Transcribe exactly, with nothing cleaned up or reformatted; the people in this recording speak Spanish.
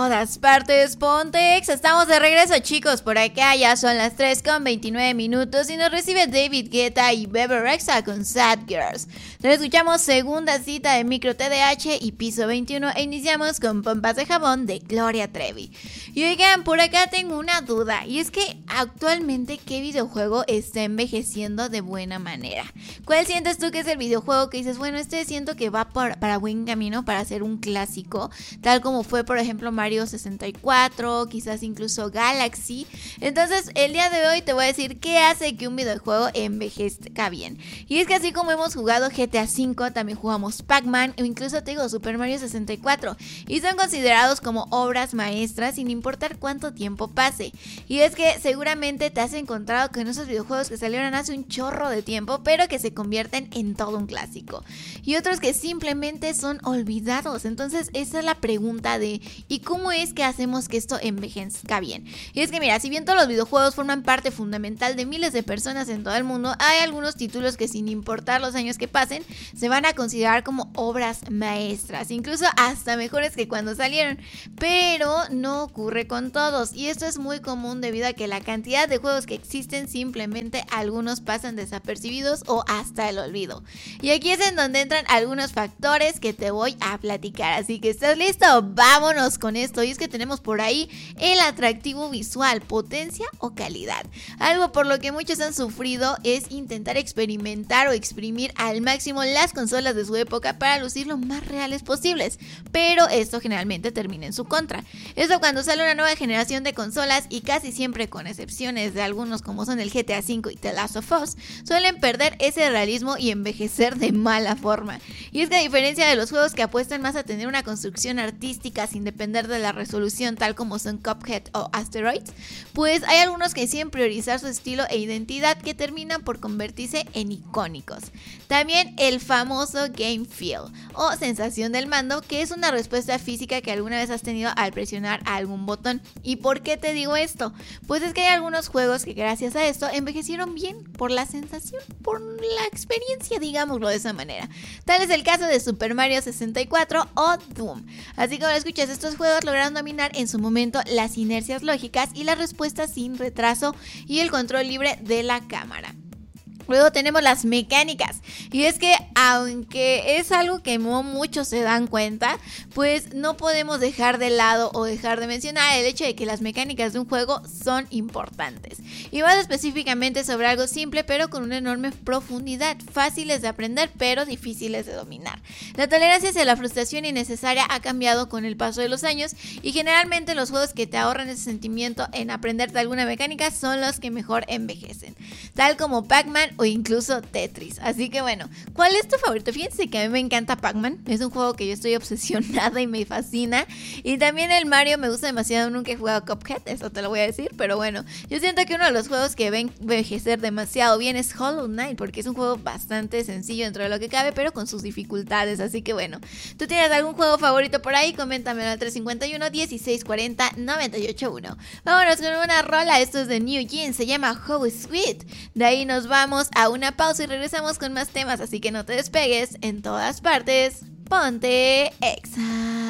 Todas partes, Pontex, estamos de regreso, chicos. Por acá ya son las tres con veintinueve minutos y nos recibe David Guetta y Bebe Rexha con Sad Girls. Nos escuchamos segunda cita de Micro T D H y Piso veintiuno e iniciamos con Pompas de Jabón de Gloria Trevi. Y oigan, por acá tengo una duda, y es que actualmente, ¿qué videojuego está envejeciendo de buena manera? ¿Cuál sientes tú que es el videojuego que dices, bueno, este siento que va por, para buen camino para ser un clásico, tal como fue, por ejemplo, Mario sesenta y cuatro, quizás incluso Galaxy? Entonces, el día de hoy te voy a decir qué hace que un videojuego envejezca bien. Y es que así como hemos jugado G T A cinco, también jugamos Pac-Man o incluso te digo Super Mario sesenta y cuatro, y son considerados como obras maestras sin importar cuánto tiempo pase. Y es que seguramente te has encontrado con esos videojuegos que salieron hace un chorro de tiempo, pero que se convierten en todo un clásico, y otros que simplemente son olvidados. Entonces esa es la pregunta de ¿y cómo es que hacemos que esto envejezca bien? Y es que mira, si bien todos los videojuegos forman parte fundamental de miles de personas en todo el mundo, hay algunos títulos que sin importar los años que pasen, se van a considerar como obras maestras, incluso hasta mejores que cuando salieron. Pero no ocurre con todos, y esto es muy común debido a que la cantidad de juegos que existen, simplemente algunos pasan desapercibidos o hasta el olvido. Y aquí es en donde entran algunos factores que te voy a platicar, así que ¿estás listo? Vámonos con esto. Y es que tenemos por ahí el atractivo visual, potencia o calidad. Algo por lo que muchos han sufrido es intentar experimentar o exprimir al máximo las consolas de su época para lucir lo más reales posibles, pero esto generalmente termina en su contra. Esto cuando sale una nueva generación de consolas, y casi siempre con excepciones de algunos como son el G T A cinco y The Last of Us, suelen perder ese realismo y envejecer de mala forma. Y es que a diferencia de los juegos que apuestan más a tener una construcción artística sin depender de la resolución, tal como son Cuphead o Asteroids, pues hay algunos que deciden priorizar su estilo e identidad, que terminan por convertirse en icónicos. También el famoso Game Feel o sensación del mando, que es una respuesta física que alguna vez has tenido al presionar algún botón. ¿Y por qué te digo esto? Pues es que hay algunos juegos que gracias a esto envejecieron bien por la sensación, por la experiencia, digámoslo de esa manera. Tal es el caso de Super Mario sesenta y cuatro o Doom. Así como lo escuchas, estos juegos lograron dominar en su momento las inercias lógicas y las respuestas sin retraso y el control libre de la cámara. Luego tenemos las mecánicas, y es que aunque es algo que no muchos se dan cuenta, pues no podemos dejar de lado o dejar de mencionar el hecho de que las mecánicas de un juego son importantes, y más específicamente sobre algo simple pero con una enorme profundidad, fáciles de aprender pero difíciles de dominar. La tolerancia hacia la frustración innecesaria ha cambiado con el paso de los años, y generalmente los juegos que te ahorran ese sentimiento en aprenderte alguna mecánica son los que mejor envejecen, tal como Pac-Man o incluso Tetris. Así que bueno, ¿cuál es tu favorito? Fíjense que a mí me encanta Pac-Man, es un juego que yo estoy obsesionada y me fascina, y también el Mario me gusta demasiado. Nunca he jugado Cuphead, eso te lo voy a decir, pero bueno, yo siento que uno de los juegos que ven envejecer demasiado bien es Hollow Knight, porque es un juego bastante sencillo dentro de lo que cabe, pero con sus dificultades. Así que bueno, ¿tú tienes algún juego favorito por ahí? Coméntamelo al tres cinco uno, dieciséis cuarenta, noventa y ocho uno. Vámonos con una rola, esto es de New Jeans, se llama How Sweet. De ahí nos vamos a una pausa y regresamos con más temas, así que no te despegues. En todas partes, ponte Exa.